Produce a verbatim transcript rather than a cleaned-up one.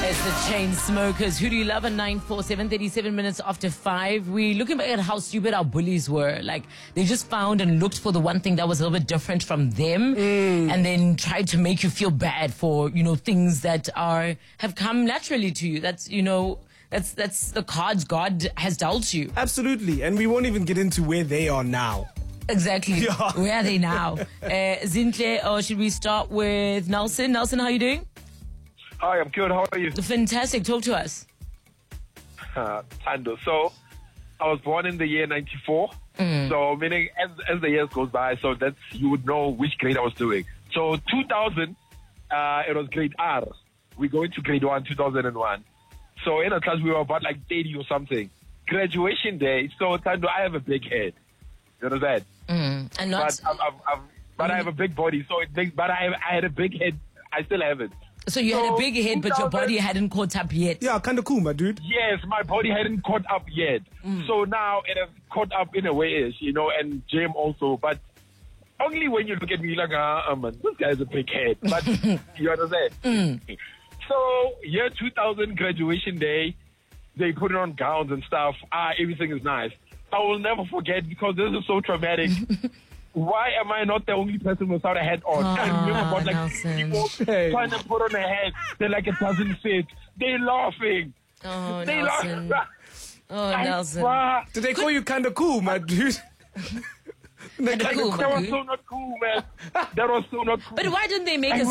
It's the Chainsmokers. Who do you love? At nine four seven, thirty-seven minutes after five. We're looking back at how stupid our bullies were. Like, they just found and looked for the one thing that was a little bit different from them, mm. and then tried to make you feel bad for, you know, things that are have come naturally to you. That's, you know, that's that's the cards God has dealt you. Absolutely. And we won't even get into where they are now. Exactly. Yeah. Where are they now? uh, Zinhle, or should we start with Nelson? Nelson, how are you doing? Hi, I'm good. How are you? Fantastic. Talk to us. Uh, Tando. So, I was born in the year ninety-four. Mm. So, meaning as, as the years goes by, so that's, you would know which grade I was doing. So, two thousand, uh, it was grade R. We go into grade one, two thousand one. So, in a class, we were about like thirty or something. Graduation day. So, Tando, I have a big head. You understand? Mm. And not... But, I've, I've, I've, but mm. I have a big body. So, it makes, but I, have, I had a big head. I still have it. So you so had a big head, but your body hadn't caught up yet. Yeah, kind of cool, my dude. Yes, my body hadn't caught up yet. Mm. So now it has caught up in a way, you know, and Jim also. But only when you look at me like, ah, man, this guy has a big head. But you understand? Mm. So year two thousand, graduation day, they put on gowns and stuff. Ah, everything is nice. I will never forget because this is so traumatic. Why am I not the only person without a hat on? Oh, I remember about like Nelson. people hey. trying to put on a hat. They're like, it doesn't fit. They're laughing. Oh, they Nelson. Laugh. Oh, I Nelson. Swear. Did they call you kind of cool, my dude? Kinda cool, that was so not cool, man. That was so not cool. But why didn't they make us